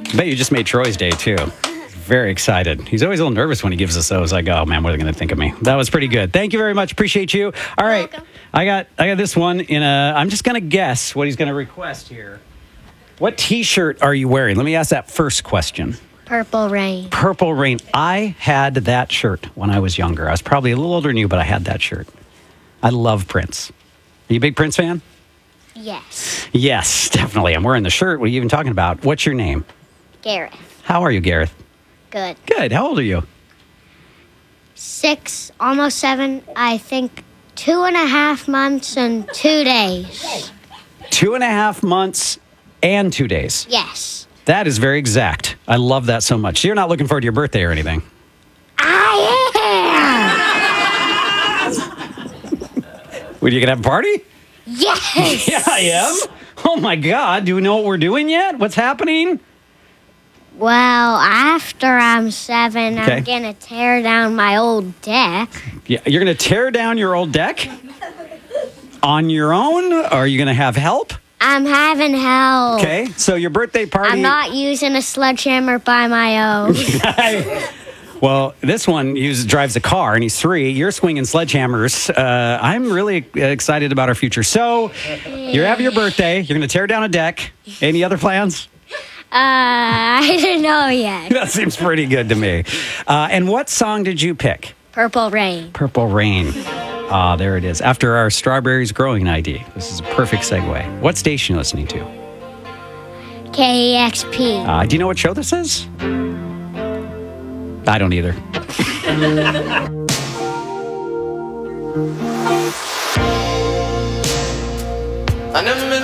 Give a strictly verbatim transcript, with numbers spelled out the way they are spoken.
Bet you just made Troy's day, too. Very excited. He's always a little nervous when he gives us those. Like, oh, man, what are they going to think of me? That was pretty good. Thank you very much. Appreciate you. All right. welcome. I got I got this one in a... I'm just going to guess what he's going to request here. What T-shirt are you wearing? Let me ask that first question. Purple Rain. Purple Rain. I had that shirt when I was younger. I was probably a little older than you, but I had that shirt. I love Prince. Are you a big Prince fan? Yes. Yes, definitely. I'm wearing the shirt. What are you even talking about? What's your name? Gareth. How are you, Gareth? Good. Good. How old are you? Six, almost seven, I think two and a half months and two days. Two and a half months and two days. Yes. That is very exact. I love that so much. You're not looking forward to your birthday or anything. I What, are you going to have a party? am. Yes. Yeah, I am. Oh, my God. Do we know what we're doing yet? What's happening? Well, after I'm seven, Okay. I'm going to tear down my old deck. Yeah, you're going to tear down your old deck on your own? Or are you going to have help? I'm having help. Okay, so your birthday party... I'm not using a sledgehammer by my own. Well, this one uses, drives a car, and he's three. You're swinging sledgehammers. Uh, I'm really excited about our future. So, you're having your birthday. You're going to tear down a deck. Any other plans? Uh, I don't know yet. That seems pretty good to me. Uh, and what song did you pick? Purple Rain. Purple Rain. Ah, there it is. After our Strawberries Growing I D. This is a perfect segue. What station are you listening to? K E X P. Uh, do you know what show this is? I don't either. I never meant